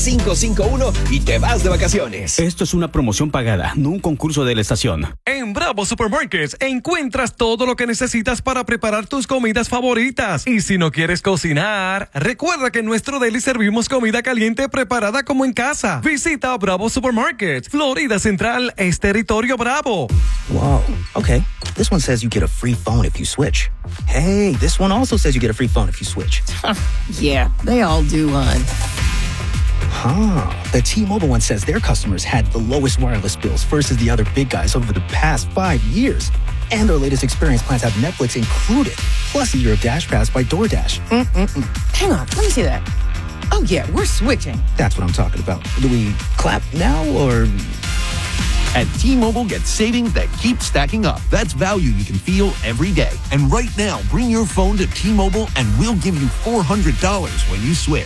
551 y te vas de vacaciones. Esto es una promoción pagada, no un concurso de la estación. En Bravo Supermarkets encuentras todo lo que necesitas para preparar tus comidas favoritas. Y si no quieres cocinar, recuerda que en nuestro deli servimos comida caliente preparada como en casa. Visita Bravo Supermarkets. Florida Central es territorio Bravo. Whoa, okay. This one says you get a free phone if you switch. Hey, this one also says you get a free phone if you switch. Yeah, they all do, hon. The T-Mobile one says their customers had the lowest wireless bills versus the other big guys over the past 5 years. And their latest experience plans have Netflix included, plus a year of Dash Pass by DoorDash. Hang on, let me see that. Oh, yeah, we're switching. That's what I'm talking about. Do we clap now or... At T-Mobile, get savings that keep stacking up. That's value you can feel every day. And right now, bring your phone to T-Mobile and we'll give you $400 when you switch.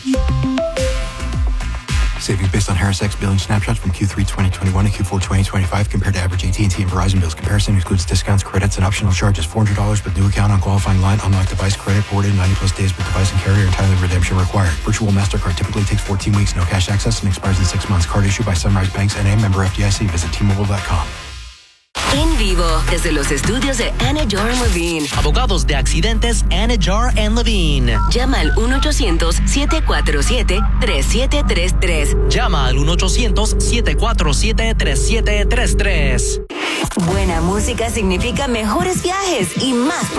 Savings based on Harris X billing snapshots from Q3 2021 to Q4 2025 compared to average AT&T and Verizon bills. Comparison excludes discounts, credits, and optional charges. $400 with new account on qualifying line. Unlocked device credit forwarded 90-plus days with device and carrier. Entirely redemption required. Virtual MasterCard typically takes 14 weeks. No cash access and expires in 6 months. Card issued by Sunrise Banks N.A. Member FDIC. Visit T-Mobile.com. En vivo, desde los estudios de Anidjar & Levine. Abogados de accidentes Anidjar & Levine. Llama al 1-800-747-3733. Llama al 1-800-747-3733. Buena música significa mejores viajes y más